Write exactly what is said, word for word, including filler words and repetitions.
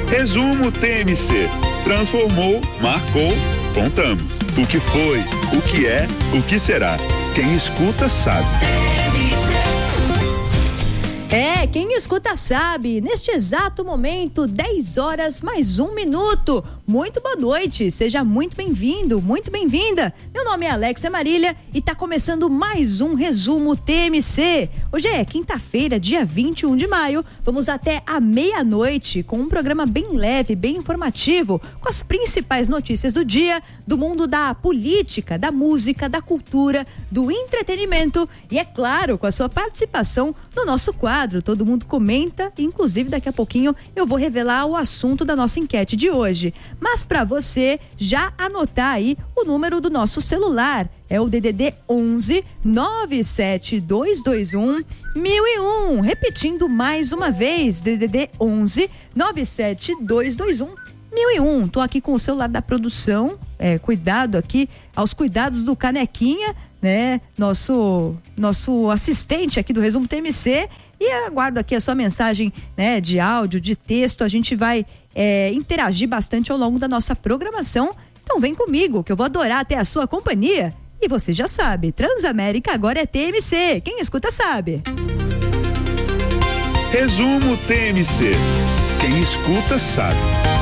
Resumo T M C. Transformou, marcou, contamos. O que foi, o que é, o que será. Quem escuta sabe. É, quem escuta sabe. Neste exato momento, dez horas mais um minuto. Muito boa noite, seja muito bem-vindo, muito bem-vinda. Meu nome é Alexia Marília e tá começando mais um Resumo T M C. Hoje é quinta-feira, dia vinte e um de maio. Vamos até a meia-noite com um programa bem leve, bem informativo, com as principais notícias do dia, do mundo da política, da música, da cultura, do entretenimento e, é claro, com a sua participação no nosso quadro. Todo mundo comenta, inclusive daqui a pouquinho eu vou revelar o assunto da nossa enquete de hoje. Mas para você já anotar aí o número do nosso celular, é o D D D onze nove sete dois dois um mil e um. Repetindo mais uma vez, D D D onze nove sete dois dois um mil e um. Tô aqui com o celular da produção, é, cuidado aqui, aos cuidados do Canequinha, né? Nosso, nosso assistente aqui do Resumo T M C. E aguardo aqui a sua mensagem, né, de áudio, de texto. A gente vai é, interagir bastante ao longo da nossa programação. Então vem comigo, que eu vou adorar ter a sua companhia. E você já sabe, Transamérica agora é T M C. Quem escuta sabe. Resumo T M C. Quem escuta sabe.